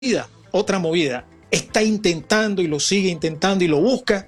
otra movida. Está intentando y lo sigue intentando y lo busca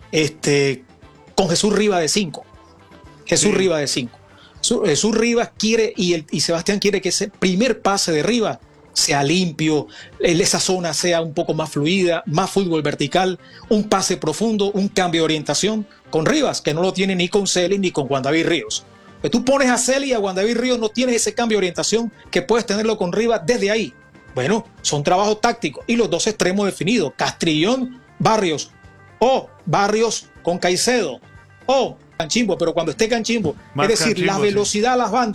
con Jesús Rivas de 5. Jesús Rivas de 5. Jesús Rivas quiere y Sebastián quiere que ese primer pase de Rivas sea limpio, esa zona sea un poco más fluida, más fútbol vertical, un pase profundo, un cambio de orientación con Rivas, que no lo tiene ni con Celi ni con Juan David Ríos. Pero tú pones a Celi y a Juan David Ríos, no tienes ese cambio de orientación que puedes tenerlo con Rivas desde ahí. Bueno, son trabajos tácticos y los dos extremos definidos, Castrillón, Barrios, o Barrios con Caicedo, o Canchimbo, pero cuando esté Canchimbo, más es decir, Canchimbo, la velocidad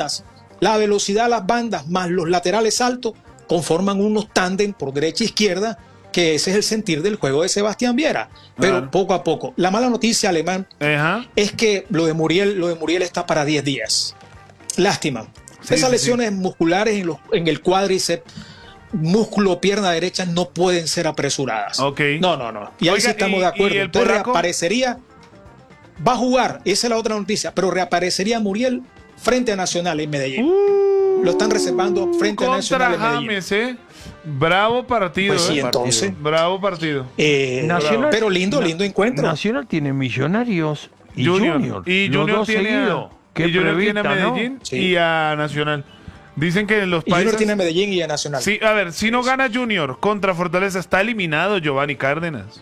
a las bandas más los laterales altos conforman unos tándem por derecha e izquierda, que ese es el sentir del juego de Sebastián Viera, pero poco a poco. La mala noticia, Alemán, es que lo de Muriel está para 10 días. Lástima. Esas lesiones musculares en el cuádriceps, músculo, pierna derecha, no pueden ser apresuradas. No. Y ahí sí estamos de acuerdo. Entonces reaparecería, va a jugar, esa es la otra noticia, pero reaparecería Muriel frente a Nacional en Medellín. Lo están reservando frente a Nacional en Medellín. James, Bravo partido. Pues sí, entonces. Bravo partido. Nacional, pero lindo encuentro. Nacional tiene Millonarios y Junior. Y Junior tiene a Medellín, ¿no? y a Nacional. Dicen que los países... Junior tiene a Medellín y a Nacional. Sí, a ver, si no gana Junior contra Fortaleza, está eliminado Giovanni Cárdenas.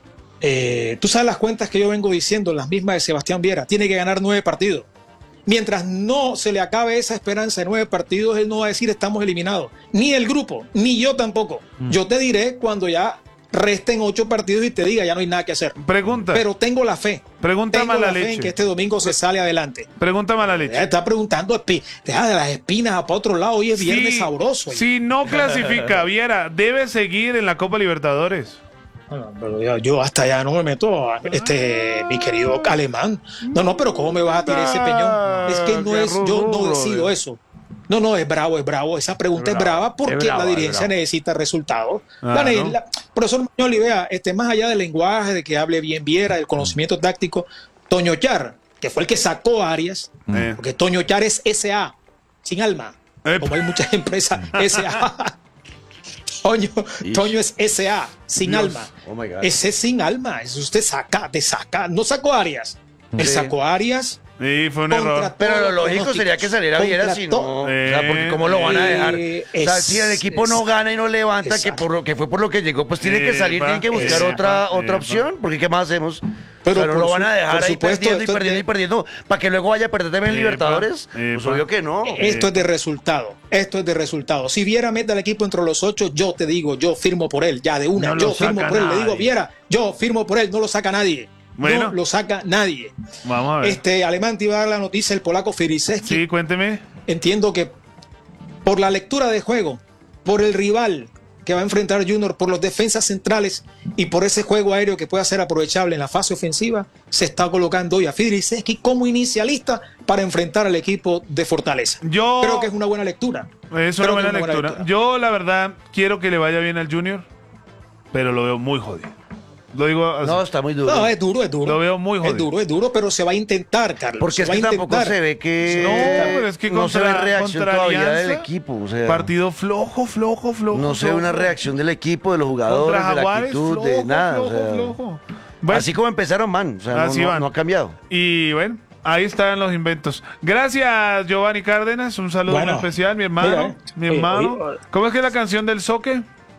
Tú sabes las cuentas que yo vengo diciendo, las mismas de Sebastián Viera. Tiene que ganar 9 partidos. Mientras no se le acabe esa esperanza de 9 partidos, él no va a decir estamos eliminados. Ni el grupo, ni yo tampoco. Yo te diré cuando ya resten 8 partidos y te diga ya no hay nada que hacer. Pregunta. Pero tengo la fe. Pregunta mala leche. En que este domingo se sale adelante. Pregunta mala leche. Está preguntando, deja de las espinas para otro lado. Hoy es viernes sabroso. Si no clasifica Viera, ¿debe seguir en la Copa Libertadores? Pero yo hasta allá no me meto, mi querido Alemán. No, pero ¿cómo me vas a tirar ese peñón? Es que yo no decido eso. No, es bravo. Esa pregunta es brava porque la dirigencia necesita resultados. Profesor Mañoli, vea, más allá del lenguaje, de que hable bien Viera, del conocimiento táctico, Toño Char, que fue el que sacó a Arias, porque Toño Char es SA, sin alma, como hay muchas empresas SA. Toño es SA, sin alma. Ese es sin alma. Eso usted saca. No sacó a Arias. Él sacó a Arias. Sí, fue un error. Pero lo lógico sería que saliera Viera, si no. O sea, porque ¿cómo lo van a dejar? O sea, si el equipo no gana y no levanta, que fue por lo que llegó, pues tiene que salir, tienen que buscar otra opción. Porque ¿qué más hacemos? Pero no lo van a dejar ahí perdiendo, para que luego vaya a perder también en Libertadores. Pues obvio que no. Esto es de resultado. Si Viera mete al equipo entre los 8, yo te digo, yo firmo por él, ya de una. Yo firmo por él, le digo, Viera, yo firmo por él, no lo saca nadie. Bueno. No lo saca nadie. Vamos a ver. Alemán, te iba a dar la noticia, el polaco Firiszewski. Sí, cuénteme. Entiendo que por la lectura de juego, por el rival que va a enfrentar Junior, por los defensas centrales y por ese juego aéreo que pueda ser aprovechable en la fase ofensiva, se está colocando hoy a Firiszewski como inicialista para enfrentar al equipo de Fortaleza. Yo creo que es una buena lectura. Es una buena lectura. Yo, la verdad, quiero que le vaya bien al Junior, pero lo veo muy jodido. Lo digo así. No, está muy duro. No, es duro. Lo veo muy jodido. Es duro, pero se va a intentar, Carlos. Porque es que tampoco se ve que... No, pero es que no se ve reacción todavía Alianza, del equipo. O sea, partido flojo. No se ve una reacción del equipo, de los jugadores, contra de la Jaguares, actitud, de nada. Flojo. Bueno, así como empezaron, man. O sea, no ha cambiado. Y bueno, ahí están los inventos. Gracias, Giovanni Cárdenas. Un saludo muy especial, mi hermano. ¿Cómo es que es la canción del Soque?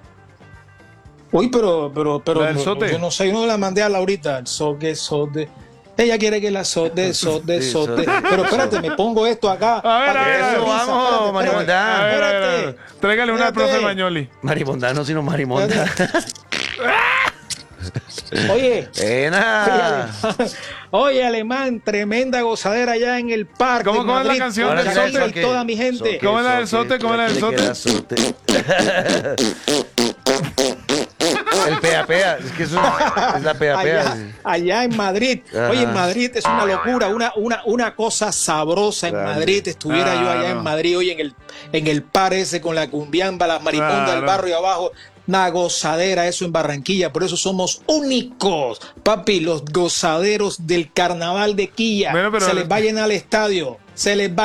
Uy, pero yo no sé, yo no la mandé a Laurita, el soque. Ella quiere que la sote. Pero espérate, me pongo esto acá. A ver, vamos, Marimondá. Espérate. Tráigale una al profe Mañoli. Marimondá, no, sino Marimonda. Oye. Oye, Alemán, tremenda gozadera allá en el parque. ¿Cómo es la canción del Sote? Y toda mi gente. ¿Cómo es la del Sote? El pea, es que eso es la pea. Allá en Madrid. Ajá. Oye, en Madrid es una locura, una cosa sabrosa en Madrid. Estuviera yo allá en Madrid hoy en el par ese con la cumbiamba, las maripondas del barrio abajo. Una gozadera eso en Barranquilla, por eso somos únicos, papi, los gozaderos del carnaval de Quilla. Bueno, se les va a llenar el estadio,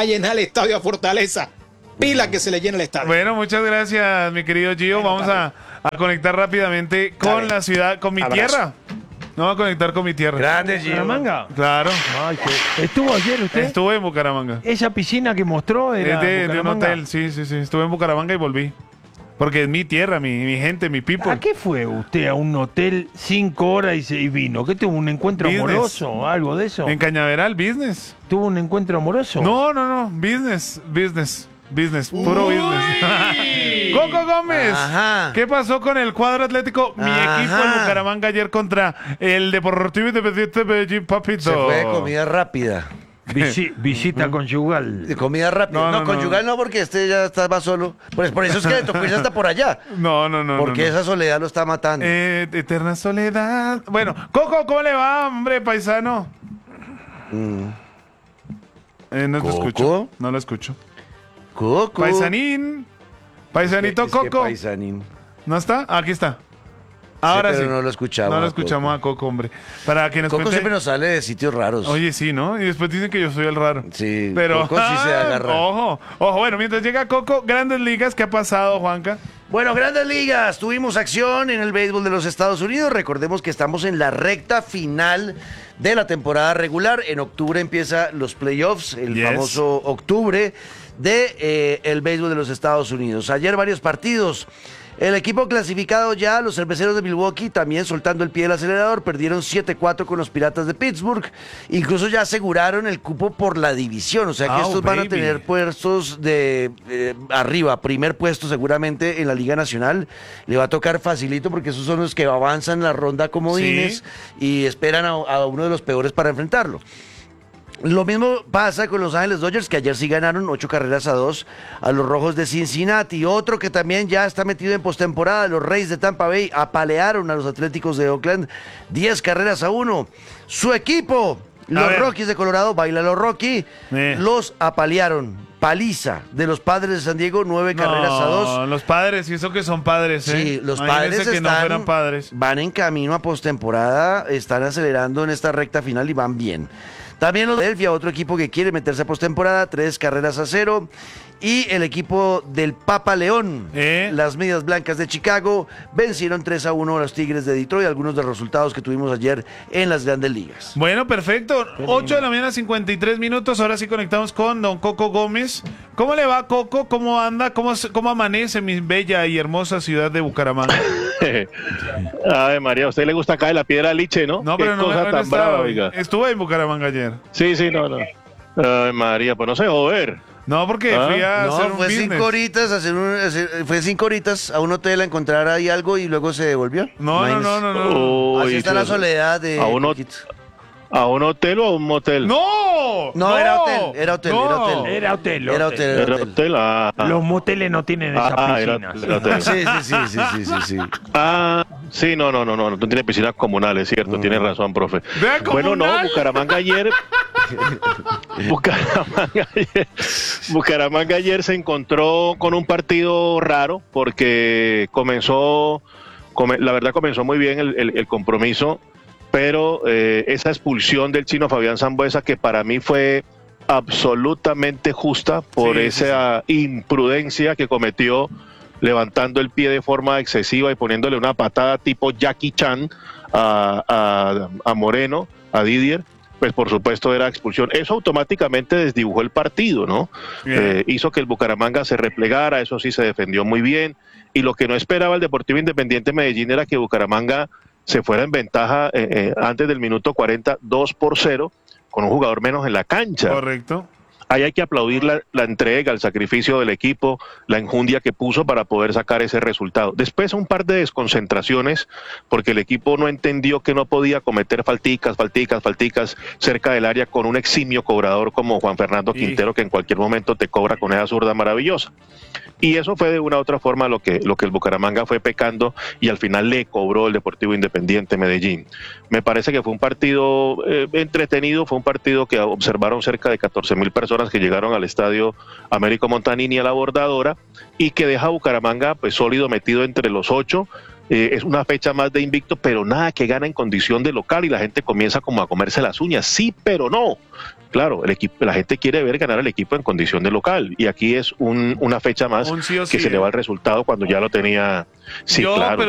a Fortaleza. Pila que se le llena el estadio. Bueno, muchas gracias, mi querido Gio. Vamos a a conectar rápidamente con la ciudad, con mi tierra. No va a conectar con mi tierra. Grande, ¿Bucaramanga? Claro. Ay, ¿estuvo ayer usted? Estuve en Bucaramanga. Esa piscina que mostró era de un hotel, sí. Estuve en Bucaramanga y volví. Porque es mi tierra, mi gente, mi people. ¿A qué fue usted a un hotel 5 horas y vino? ¿Qué tuvo, un encuentro amoroso o algo de eso? En Cañaveral, business. ¿Tuvo un encuentro amoroso? No, business, puro business. Coco Gómez, ¿qué pasó con el cuadro atlético? Mi equipo en Bucaramanga ayer contra el Deportivo Independiente Medellín, papito. Se fue de comida rápida. Visita conyugal. De comida rápida. No, conyugal no, porque ya estaba solo. Por eso es que le tocó irse hasta por allá. No. Porque esa soledad lo está matando. Eterna soledad. Bueno, Coco, ¿cómo le va, hombre, paisano? No te escucho. No lo escucho. Coco. Paisanito Coco. Paisanín. ¿No está? Aquí está. Ahora sí. No lo escuchamos. No lo escuchamos a Coco, hombre. Para que nos Coco cuente... siempre nos sale de sitios raros. Oye, sí, ¿no? Y después dicen que yo soy el raro. Sí, pero Coco sí se agarra. Ojo. Bueno, mientras llega Coco, Grandes Ligas, ¿qué ha pasado, Juanca? Bueno, Grandes Ligas, tuvimos acción en el béisbol de los Estados Unidos. Recordemos que estamos en la recta final de la temporada regular. En octubre empieza los playoffs, el famoso octubre de el béisbol de los Estados Unidos. Ayer varios partidos. El equipo clasificado ya, los Cerveceros de Milwaukee, también soltando el pie del acelerador, perdieron 7-4 con los Piratas de Pittsburgh. Incluso ya aseguraron el cupo por la división, o sea que estos van a tener puestos de arriba, primer puesto seguramente en la Liga Nacional. Le va a tocar facilito porque esos son los que avanzan la ronda comodines y esperan a uno de los peores para enfrentarlo. Lo mismo pasa con los Ángeles Dodgers, que ayer sí ganaron 8-2 a los Rojos de Cincinnati. Otro que también ya está metido en postemporada, los Reyes de Tampa Bay apalearon a los Atléticos de Oakland 10-1. Su equipo, los Rockies de Colorado, baila los Rockies, los apalearon. Paliza de los Padres de San Diego, 9-2. Los Padres, y eso que son padres, ¿eh? Sí, los Padres que no fueran padres. Van en camino a postemporada, están acelerando en esta recta final y van bien. También los de Philadelphia, otro equipo que quiere meterse a postemporada, 3-0. Y el equipo del Papa León, las Medias Blancas de Chicago, vencieron 3-1 a los Tigres de Detroit, algunos de los resultados que tuvimos ayer en las Grandes Ligas. Bueno, perfecto. 8 de la mañana, 53 minutos. Ahora sí conectamos con don Coco Gómez. ¿Cómo le va, Coco? ¿Cómo anda? ¿Cómo amanece mi bella y hermosa ciudad de Bucaramanga? Ave María, a usted le gusta acá de la Piedra Liche, ¿no? No, pero no estaba. Estuve en Bucaramanga ayer. Sí, no. Ave María, pues no sé, joder. No, porque fui a hacer un fue business. 5 horitas, fue 5 horitas a un hotel a encontrar ahí algo y luego se devolvió. No. Uy, así está la soledad de... ¿A un hotel o a un motel? No, era hotel. Los moteles no tienen esas piscinas. Sí. Sí, no tiene piscinas comunales, cierto, tiene razón, profe. Bueno, no, Bucaramanga ayer se encontró con un partido raro porque comenzó muy bien el compromiso, pero esa expulsión del chino Fabián Sambueza, que para mí fue absolutamente justa por esa imprudencia que cometió, levantando el pie de forma excesiva y poniéndole una patada tipo Jackie Chan a Moreno, a Didier, pues por supuesto era expulsión. Eso automáticamente desdibujó el partido, ¿no? Hizo que el Bucaramanga se replegara, eso sí se defendió muy bien, y lo que no esperaba el Deportivo Independiente Medellín era que Bucaramanga se fuera en ventaja antes del minuto 40, 2-0, con un jugador menos en la cancha. Correcto. Ahí hay que aplaudir la entrega, el sacrificio del equipo, la enjundia que puso para poder sacar ese resultado. Después un par de desconcentraciones, porque el equipo no entendió que no podía cometer falticas cerca del área con un eximio cobrador como Juan Fernando Quintero, que en cualquier momento te cobra con esa zurda maravillosa. Y eso fue de una u otra forma lo que el Bucaramanga fue pecando y al final le cobró el Deportivo Independiente Medellín. Me parece que fue un partido entretenido, fue un partido que observaron cerca de 14,000 personas que llegaron al estadio Américo Montanini a la Bordadora y que deja a Bucaramanga pues sólido, metido entre los 8. Es una fecha más de invicto, pero nada que gana en condición de local y la gente comienza como a comerse las uñas. Sí, pero no. claro, el equipo, la gente quiere ver ganar al equipo en condición de local, y aquí es una fecha más Un sí o que sí, se le va el resultado cuando ya lo tenía. Sí, Yo, claro.